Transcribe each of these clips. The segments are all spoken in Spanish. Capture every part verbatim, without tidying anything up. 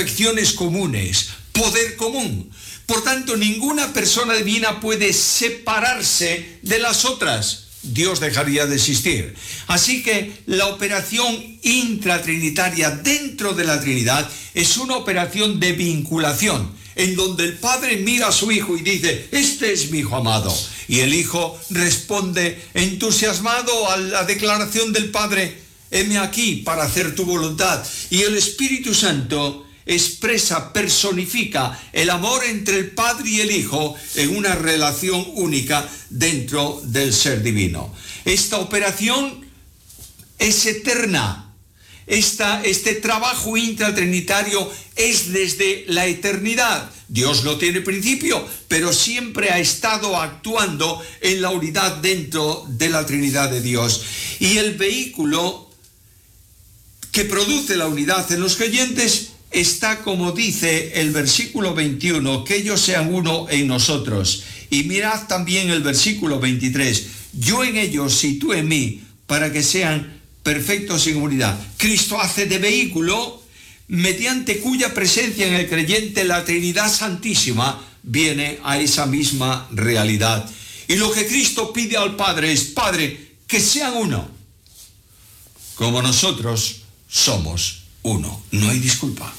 afecciones comunes, poder común. Por tanto, ninguna persona divina puede separarse de las otras. Dios dejaría de existir. Así que la operación intratrinitaria dentro de la Trinidad es una operación de vinculación, en donde el Padre mira a su Hijo y dice: este es mi Hijo amado. Y el Hijo responde entusiasmado a la declaración del Padre: heme aquí para hacer tu voluntad. Y el Espíritu Santo expresa, personifica el amor entre el Padre y el Hijo en una relación única dentro del ser divino. Esta operación es eterna. Esta, este trabajo intratrinitario es desde la eternidad. Dios no tiene principio, pero siempre ha estado actuando en la unidad dentro de la Trinidad de Dios. Y el vehículo que produce la unidad en los creyentes está, como dice el versículo veintiuno, que ellos sean uno en nosotros. Y mirad también el versículo veintitrés, yo en ellos y tú en mí, para que sean perfectos en unidad. Cristo hace de vehículo mediante cuya presencia en el creyente la Trinidad Santísima viene a esa misma realidad. Y lo que Cristo pide al Padre es: Padre, que sean uno, como nosotros somos uno. No hay disculpa.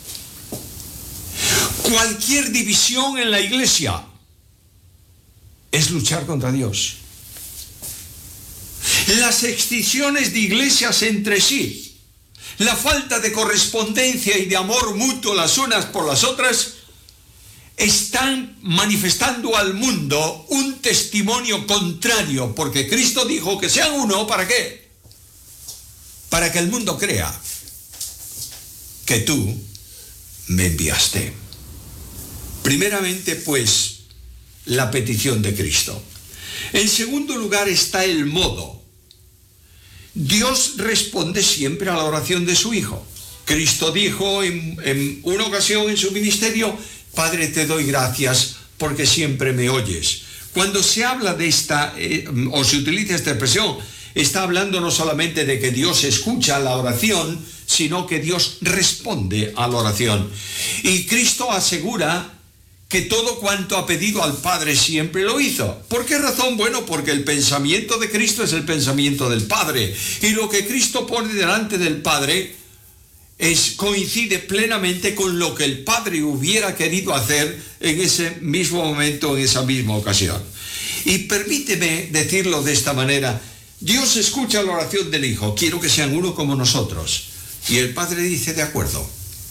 Cualquier división en la iglesia es luchar contra Dios. Las excisiones de iglesias entre sí, la falta de correspondencia y de amor mutuo las unas por las otras, están manifestando al mundo un testimonio contrario, porque Cristo dijo que sean uno, ¿para qué? Para que el mundo crea que tú me enviaste. Primeramente, pues, la petición de Cristo. En segundo lugar está el modo. Dios responde siempre a la oración de su Hijo. Cristo dijo en, en una ocasión en su ministerio: Padre, te doy gracias porque siempre me oyes. Cuando se habla de esta, eh, o se utiliza esta expresión, está hablando no solamente de que Dios escucha la oración, sino que Dios responde a la oración. Y Cristo asegura que todo cuanto ha pedido al Padre siempre lo hizo. ¿Por qué razón? Bueno, porque el pensamiento de Cristo es el pensamiento del Padre. Y lo que Cristo pone delante del Padre es, coincide plenamente con lo que el Padre hubiera querido hacer en ese mismo momento, en esa misma ocasión. Y permíteme decirlo de esta manera: Dios escucha la oración del Hijo: quiero que sean uno como nosotros. Y el Padre dice: de acuerdo,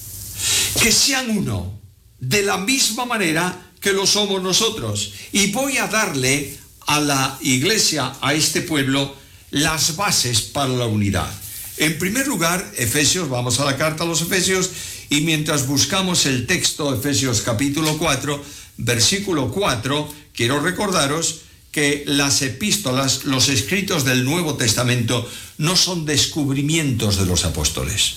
que sean uno de la misma manera que lo somos nosotros. Y voy a darle a la iglesia, a este pueblo, las bases para la unidad. En primer lugar, Efesios, vamos a la carta a los Efesios, y mientras buscamos el texto, Efesios capítulo cuatro, versículo cuatro, quiero recordaros que las epístolas, los escritos del Nuevo Testamento, no son descubrimientos de los apóstoles.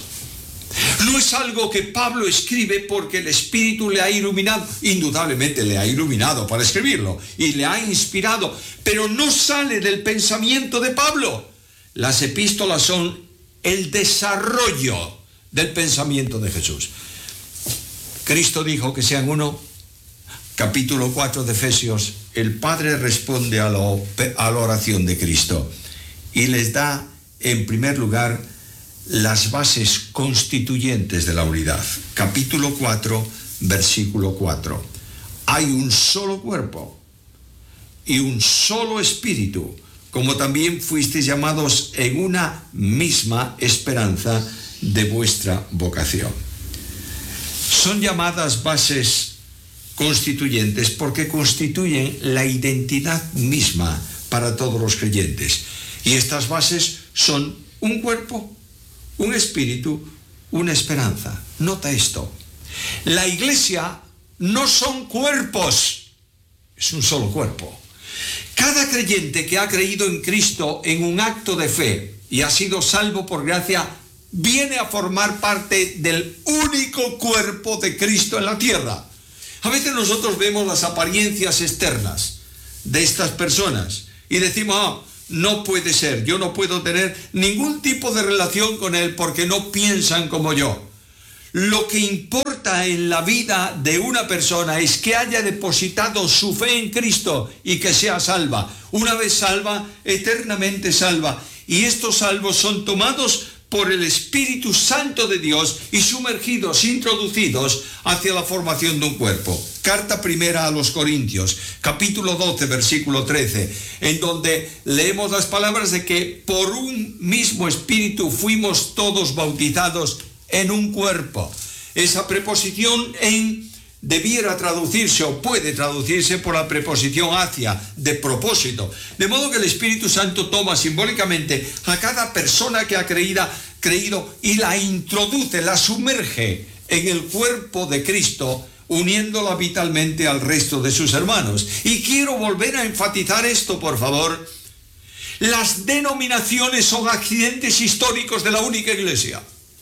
No es algo que Pablo escribe porque el Espíritu le ha iluminado. Indudablemente le ha iluminado para escribirlo y le ha inspirado, pero no sale del pensamiento de Pablo. Las epístolas son el desarrollo del pensamiento de Jesús. Cristo dijo que sean uno. Capítulo cuatro de Efesios, el Padre responde a la, a la oración de Cristo y les da, en primer lugar, las bases constituyentes de la unidad. Capítulo cuatro, versículo cuatro. Hay un solo cuerpo y un solo espíritu, como también fuisteis llamados en una misma esperanza de vuestra vocación. Son llamadas bases constituyentes porque constituyen la identidad misma para todos los creyentes. Y estas bases son un cuerpo, un espíritu, una esperanza. Nota esto: la iglesia no son cuerpos, es un solo cuerpo. Cada creyente que ha creído en Cristo en un acto de fe y ha sido salvo por gracia, viene a formar parte del único cuerpo de Cristo en la tierra. A veces nosotros vemos las apariencias externas de estas personas y decimos: ah, no puede ser, yo no puedo tener ningún tipo de relación con él porque no piensan como yo. Lo que importa en la vida de una persona es que haya depositado su fe en Cristo y que sea salva. Una vez salva, eternamente salva. Y estos salvos son tomados por el Espíritu Santo de Dios y sumergidos, introducidos hacia la formación de un cuerpo. Carta primera a los Corintios, capítulo doce, versículo trece, en donde leemos las palabras de que por un mismo Espíritu fuimos todos bautizados en un cuerpo. Esa preposición en debiera traducirse o puede traducirse por la preposición hacia, de propósito. De modo que el Espíritu Santo toma simbólicamente a cada persona que ha creído, creído y la introduce, la sumerge en el cuerpo de Cristo, uniéndola vitalmente al resto de sus hermanos. Y quiero volver a enfatizar esto, por favor. Las denominaciones son accidentes históricos de la única iglesia.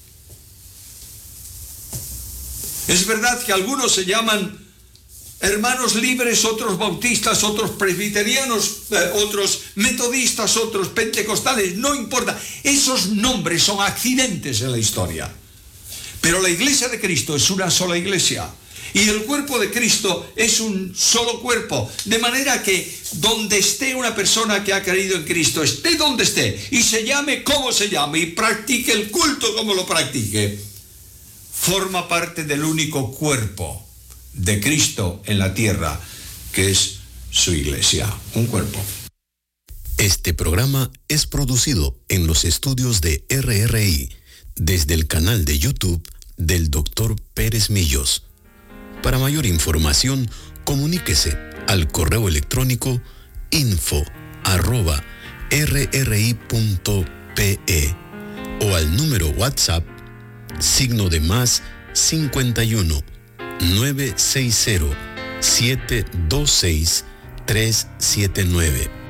Es verdad que algunos se llaman hermanos libres, otros bautistas, otros presbiterianos, eh, otros metodistas, otros pentecostales, no importa. Esos nombres son accidentes en la historia. Pero la iglesia de Cristo es una sola iglesia. Y el cuerpo de Cristo es un solo cuerpo. De manera que donde esté una persona que ha creído en Cristo, esté donde esté, y se llame como se llame, y practique el culto como lo practique, forma parte del único cuerpo de Cristo en la tierra, que es su iglesia, un cuerpo. Este programa es producido en los estudios de R R I, desde el canal de YouTube del doctor Pérez Millos. Para mayor información, comuníquese al correo electrónico info arroba rri punto pe o al número WhatsApp signo de más cincuenta y uno, novecientos sesenta, setecientos veintiséis, trescientos setenta y nueve.